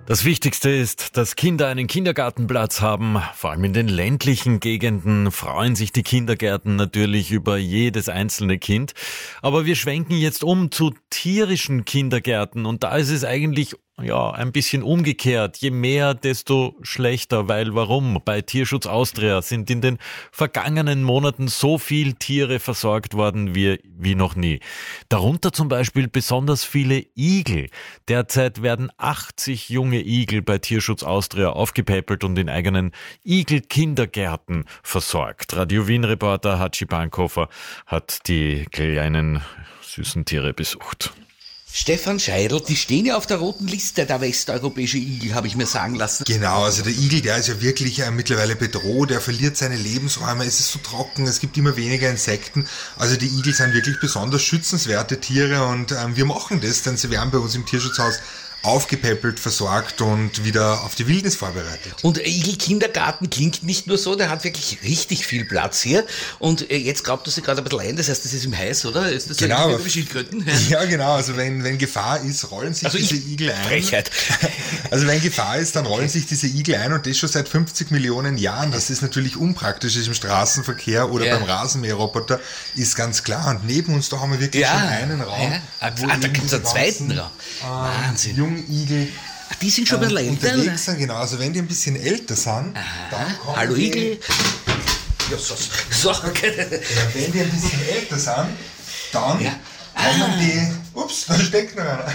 Das Wichtigste ist, dass Kinder einen Kindergartenplatz haben. Vor allem in den ländlichen Gegenden freuen sich die Kindergärten natürlich über jedes einzelne Kind. Aber wir schwenken jetzt um zu tierischen Kindergärten und da ist es eigentlich ein bisschen umgekehrt. Je mehr, desto schlechter. Weil warum? Bei Tierschutz Austria sind in den vergangenen Monaten so viel Tiere versorgt worden wie noch nie. Darunter zum Beispiel besonders viele Igel. Derzeit werden 80 junge Igel bei Tierschutz Austria aufgepäppelt und in eigenen Igel-Kindergärten versorgt. Radio Wien-Reporter Hatschi Bankhofer hat die kleinen süßen Tiere besucht. Stefan Scheidl, die stehen ja auf der roten Liste der westeuropäischen Igel, habe ich mir sagen lassen. Genau, also der Igel, der ist ja wirklich mittlerweile bedroht, er verliert seine Lebensräume, es ist so trocken, es gibt immer weniger Insekten. Also die Igel sind wirklich besonders schützenswerte Tiere und wir machen das, denn sie werden bei uns im Tierschutzhaus aufgepäppelt, versorgt und wieder auf die Wildnis vorbereitet. Und Igel-Kindergarten klingt nicht nur so, der hat wirklich richtig viel Platz hier. Und jetzt glaubt du sie gerade ein bisschen ein, das heißt, das ist im Heiß, oder? Ist das genau. So Schildkröten? Ja, genau. Also wenn Gefahr ist, rollen sich diese Igel ein. Frechheit. Also wenn Gefahr ist, dann rollen sich diese Igel ein und das schon seit 50 Millionen Jahren. Das ist natürlich unpraktisch ist im Straßenverkehr oder beim Rasenmäherroboter, ist ganz klar. Und neben uns, da haben wir wirklich schon einen Raum. Ja. Da gibt es einen zweiten Raum. Wahnsinn. Igel die sind schon ein bisschen älter, unterwegs sind, genau. Also wenn die ein bisschen älter sind, dann kommen Hallo Igel. Ja, so. Wenn die ein bisschen älter sind, dann kommen die... Ups, da steckt noch einer.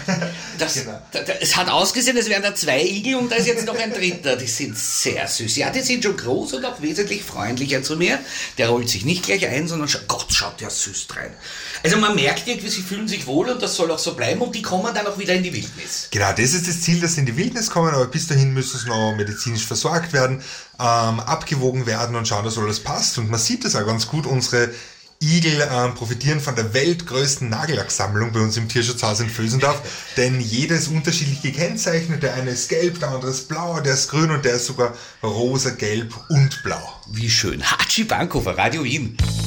Es hat ausgesehen, es wären da 2 Igel und da ist jetzt noch ein dritter. Die sind sehr süß. Ja, die sind schon groß und auch wesentlich freundlicher zu mir. Der rollt sich nicht gleich ein, sondern schaut der süß rein. Also man merkt irgendwie, sie fühlen sich wohl und das soll auch so bleiben und die kommen dann auch wieder in die Wildnis. Genau, das ist das Ziel, dass sie in die Wildnis kommen, aber bis dahin müssen sie noch medizinisch versorgt werden, abgewogen werden und schauen, dass alles passt. Und man sieht das auch ganz gut, unsere Igel profitieren von der weltgrößten Nagellacksammlung bei uns im Tierschutzhaus in Vösendorf, denn jeder ist unterschiedlich gekennzeichnet. Der eine ist gelb, der andere ist blau, der ist grün und der ist sogar rosa, gelb und blau. Wie schön. Hatschi Bankhofer, Radio Wien.